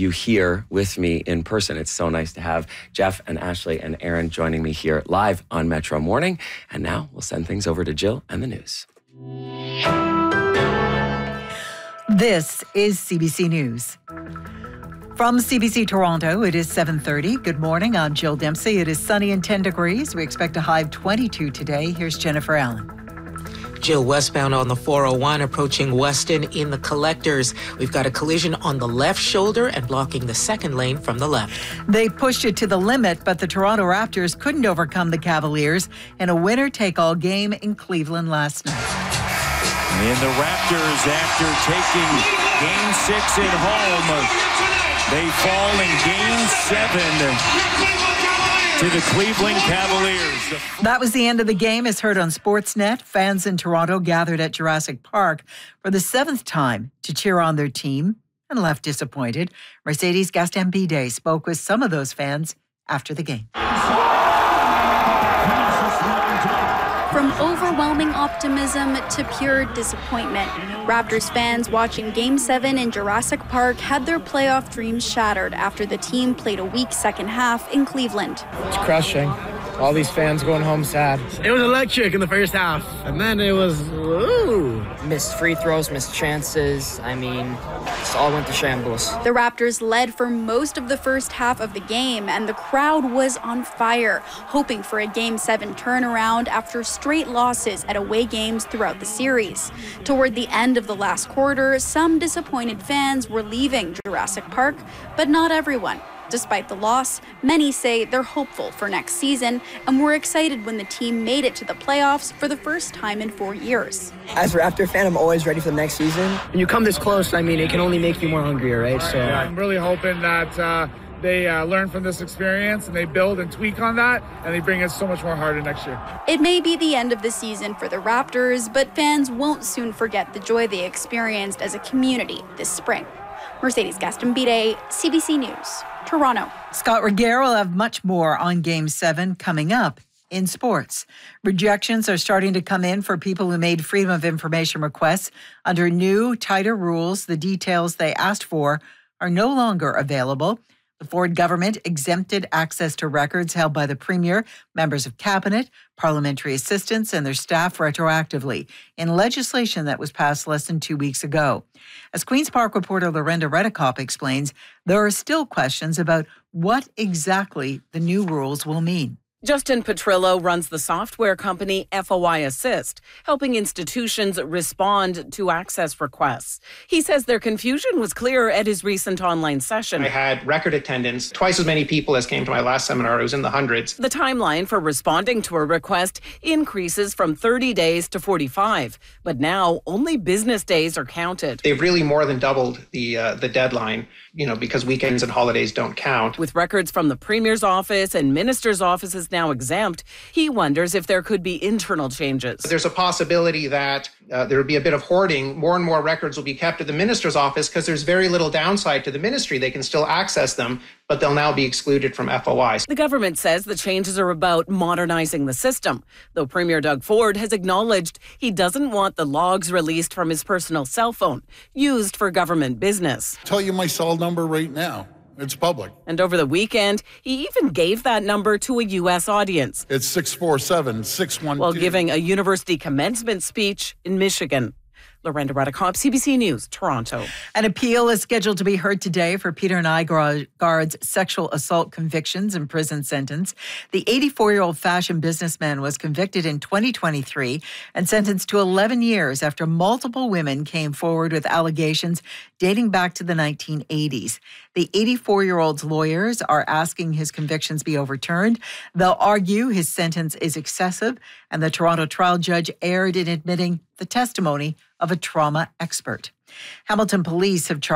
you here with me in person. It's so nice to have Jeff and Ashley and Aaron joining me here live on Metro Morning. And now we'll send things over to Jill and the news. This is CBC News. From CBC Toronto, it is 7:30. Good morning. I'm Jill Dempsey. It is sunny and 10 degrees. We expect a high of 22 today. Here's Jennifer Allen. Jill, westbound on the 401 approaching Weston in the Collectors. We've got a collision on the left shoulder and blocking the second lane from the left. They pushed it to the limit, but the Toronto Raptors couldn't overcome the Cavaliers in a winner-take-all game in Cleveland last night. And the Raptors, after taking Game 6 at home, they fall in Game 7 to the Cleveland Cavaliers. That was the end of the game, as heard on Sportsnet. Fans in Toronto gathered at Jurassic Park for the 7th time to cheer on their team and left disappointed. Mercedes Gastambide spoke with some of those fans after the game. From overwhelming optimism to pure disappointment, Raptors fans watching Game 7 in Jurassic Park had their playoff dreams shattered after the team played a weak second half in Cleveland. It's crushing. All these fans going home sad. It was electric in the first half, and then it was, ooh. Missed free throws, missed chances. I mean, it all went to shambles. The Raptors led for most of the first half of the game, and the crowd was on fire, hoping for a Game 7 turnaround after straight losses at away games throughout the series. Toward the end of the last quarter, some disappointed fans were leaving Jurassic Park, but not everyone. Despite the loss, many say they're hopeful for next season and were excited when the team made it to the playoffs for the first time in 4 years. As a Raptor fan, I'm always ready for the next season. When you come this close, I mean, it can only make you more hungrier, right? So I'm really hoping that they learn from this experience and they build and tweak on that, and they bring us so much more harder next year. It may be the end of the season for the Raptors, but fans won't soon forget the joy they experienced as a community this spring. Mercedes Gastambide, CBC News, Toronto. Scott Ruggiero will have much more on Game 7 coming up in sports. Rejections are starting to come in for people who made Freedom of Information requests. Under new, tighter rules, the details they asked for are no longer available. The Ford government exempted access to records held by the Premier, members of Cabinet, parliamentary assistants, and their staff retroactively in legislation that was passed less than 2 weeks ago. As Queen's Park reporter Lorenda Redekop explains, there are still questions about what exactly the new rules will mean. Justin Petrillo runs the software company FOI Assist, helping institutions respond to access requests. He says their confusion was clear at his recent online session. I had record attendance, twice as many people as came to my last seminar. It was in the hundreds. The timeline for responding to a request increases from 30 days to 45, but now only business days are counted. They've really more than doubled the deadline, because weekends and holidays don't count. With records from the Premier's office and Minister's offices now exempt, he wonders if there could be internal changes. There's a possibility that there would be a bit of hoarding. More and more records will be kept at the Minister's office because there's very little downside to the Ministry. They can still access them, but they'll now be excluded from FOI. The government says the changes are about modernizing the system, though Premier Doug Ford has acknowledged he doesn't want the logs released from his personal cell phone used for government business. I'll tell you my cell number right now. It's public. And over the weekend, he even gave that number to a U.S. audience. It's 647-612. While giving a university commencement speech in Michigan. Lorenda Redekop, CBC News, Toronto. An appeal is scheduled to be heard today for Peter Nygard's sexual assault convictions and prison sentence. The 84-year-old fashion businessman was convicted in 2023 and sentenced to 11 years after multiple women came forward with allegations dating back to the 1980s. The 84-year-old's lawyers are asking his convictions be overturned. They'll argue his sentence is excessive, and the Toronto trial judge erred in admitting the testimony of a trauma expert. Hamilton police have charged